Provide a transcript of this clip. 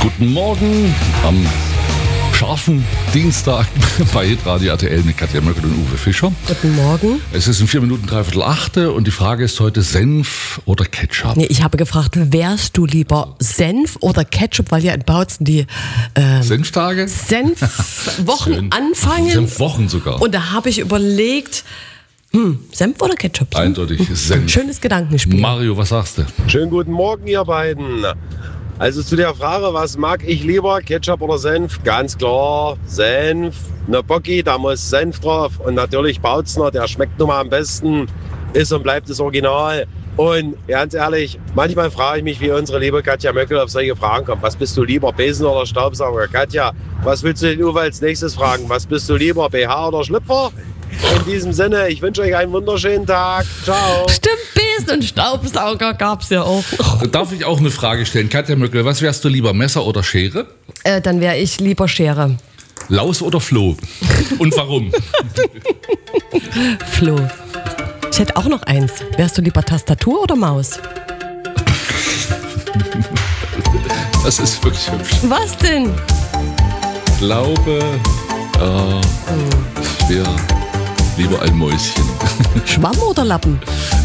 Guten Morgen am scharfen Dienstag bei Hitradio RTL mit Katja Möckel und Uwe Fischer. Guten Morgen. Es ist in 4 Minuten 3/8 und die Frage ist heute Senf oder Ketchup? Nee, ich habe gefragt, wärst du lieber Senf oder Ketchup, weil ja in Bautzen die Senftage? Senfwochen Schön. anfangen. Senfwochen sogar. Und da habe ich überlegt, Senf oder Ketchup? Eindeutig Senf. Schönes Gedankenspiel. Mario, was sagst du? Schönen guten Morgen, ihr beiden. Also zu der Frage, was mag ich lieber, Ketchup oder Senf? Ganz klar, Senf. Eine Bocki, da muss Senf drauf. Und natürlich Bautzner, der schmeckt nun mal am besten, ist und bleibt das Original. Und ganz ehrlich, manchmal frage ich mich, wie unsere liebe Katja Möckel auf solche Fragen kommt. Was bist du lieber, Besen oder Staubsauger? Katja, was willst du den Uwe als nächstes fragen? Was bist du lieber, BH oder Schlüpfer? In diesem Sinne, ich wünsche euch einen wunderschönen Tag. Ciao. Stimmt, Besen und Staubsauger gab's ja auch. Darf ich auch eine Frage stellen? Katja Möckel, was wärst du lieber, Messer oder Schere? Dann wäre ich lieber Schere. Laus oder Floh? Und warum? Flo. Ich hätte auch noch eins. Wärst du lieber Tastatur oder Maus? Das ist wirklich hübsch. Was denn? Ich glaube, ich wäre lieber ein Mäuschen. Schwamm oder Lappen?